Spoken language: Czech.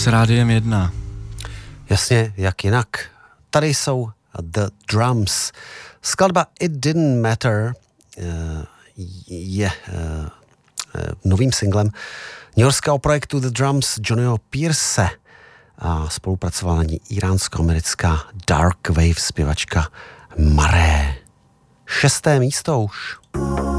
s Rádiem 1. Jasně, jak jinak. Tady jsou The Drums. Skladba It Didn't Matter je novým singlem newyorského projektu The Drums Johnnyho Pierce a spolupracovala na ní iránsko-americká dark wave zpěvačka Maré. 6. místo už.